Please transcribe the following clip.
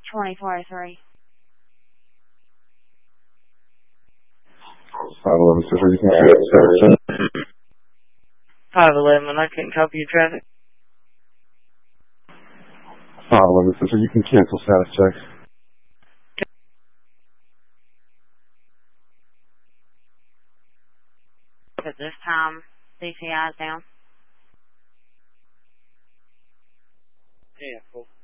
2403. 511 Sister, you can cancel. 511, I couldn't copy your traffic. 511 Sister, you can cancel status checks. At this time, DCI is down. Yeah, cool.